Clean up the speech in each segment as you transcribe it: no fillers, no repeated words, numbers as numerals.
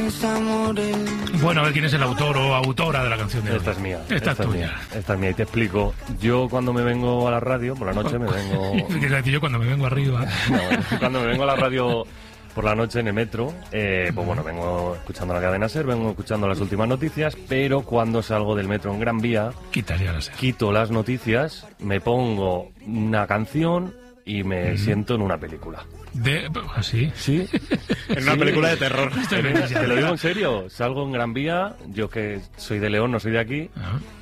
Bueno, a ver quién es el autor o autora de la canción de hoy. Esta es mía. Esta es tuya. Esta es mía y te explico. Yo cuando me vengo a la radio, por la noche me vengo... Quiero decir, yo cuando me vengo arriba... No, cuando me vengo a la radio por la noche en el metro, pues bueno, vengo escuchando la cadena SER, vengo escuchando las últimas noticias, pero cuando salgo del metro en Gran Vía, quito las noticias, me pongo una canción y me siento en una película. ¿Así? Sí. En una película de terror. Te lo digo en serio. Salgo en Gran Vía, yo que soy de León, no soy de aquí.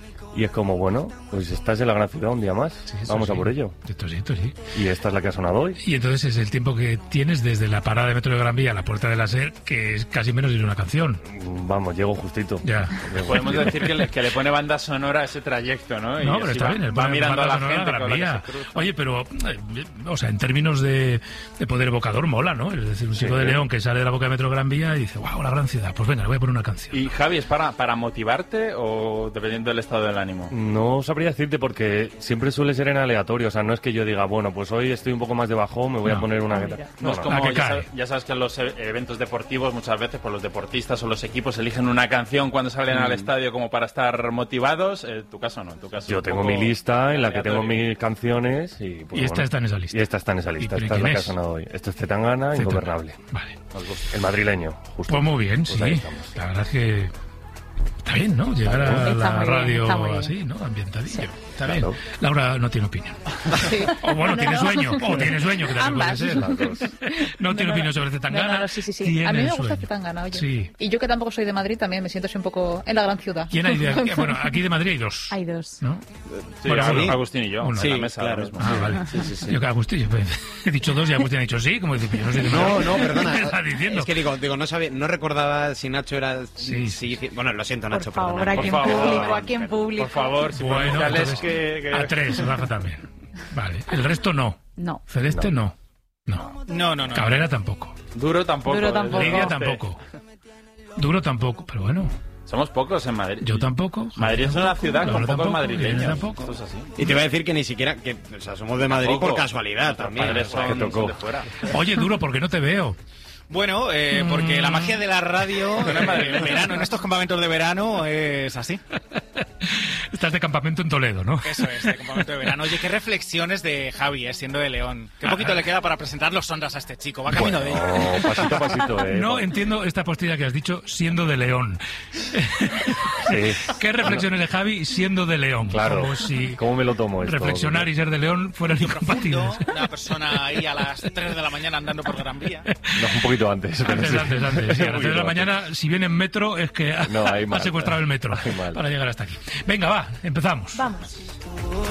Y es como, bueno, pues estás en la gran ciudad un día más. Sí, vamos a por ello. Esto sí. Y esta es la que ha sonado hoy. Y entonces es el tiempo que tienes desde la parada de metro de Gran Vía a la puerta de la SER, que es casi menos de una canción. Vamos, llego justito. Ya. Podemos decir que le pone banda sonora a ese trayecto, ¿no? No, pero está bien. Va mirando a la gente Gran Vía. Oye, pero, o sea, en términos de poder evocador, mola, ¿no? Es decir, un chico de León que sale de la boca de metro de Gran Vía y dice, wow, la gran ciudad. Pues venga, le voy a poner una canción. ¿Y Javi, es para motivarte o dependiendo del estado del ánimo? No sabría decirte porque siempre suele ser en aleatorio, o sea, no es que yo diga, bueno, pues hoy estoy un poco más de bajón, me voy a poner una... No, es como, ya sabes que en los eventos deportivos muchas veces pues los deportistas o los equipos eligen una canción cuando salen al estadio como para estar motivados, en tu caso no, en tu caso... Yo tengo mi lista en la que tengo mis canciones y... Pues, y esta está en esa lista. Y esta está en esa lista, esta es la que ha sonado hoy. Esto es Zetangana, Ingobernable. Vale. El madrileño, justo. Pues muy bien, pues sí, la verdad es que... Está bien, ¿no? Llegar a la radio así, ¿no? Ambientadillo. Está bien. Laura no tiene opinión. Sí. O bueno, tiene sueño. O tiene sueño, que también puede ser. No tiene opinión sobre Zetangana. No, sí. A mí me gusta Zetangana, oye. Sí. Y yo que tampoco soy de Madrid también me siento así un poco en la gran ciudad. ¿Quién hay de aquí? Bueno, aquí de Madrid hay dos. Hay dos. ¿No? Sí, bueno, Agustín y yo. Sí, en la mesa claro. mismo. Vale. Sí. Yo que Agustín, he dicho dos y Agustín ha dicho sí, como decir, yo no soy de Madrid. No, perdona. ¿Qué estás diciendo? Es que digo, no recordaba si Nacho era... Sí. Bueno, lo siento, Nacho, perdona. Aquí en público. Por favor, si bueno, que... A tres, Rafa también. Vale. El resto no. No. Celeste no. No. Cabrera tampoco. Duro tampoco. Lidia tampoco. Duro tampoco, pero bueno. Somos pocos en Madrid. Yo tampoco. Madrid es una ciudad con pocos madrileños. Tampoco. Es así. Y te voy a decir que ni siquiera... o sea, somos de Madrid por casualidad también. Son de fuera. Oye, Duro, ¿por qué no te veo? Bueno, porque la magia de la radio en verano, en estos campamentos de verano, es así. Estás de campamento en Toledo, ¿no? Eso es, de campamento de verano. Oye, qué reflexiones de Javi, siendo de León. Qué poquito le queda para presentar los sondas a este chico. Va camino de ello. Pasito a pasito, No entiendo esta postilla que has dicho, siendo de León. Sí. ¿Qué reflexiones de Javi siendo de León? Claro. Como si ¿Cómo me lo tomo esto? Reflexionar y ser de León fueran incompatibles. Una persona ahí a las 3 de la mañana andando por Gran Vía. No, un poquito antes. Antes. Sí, a las 3 de la mañana, si viene en metro, es que ha secuestrado el metro para llegar hasta aquí. Venga, va, empezamos. Vamos.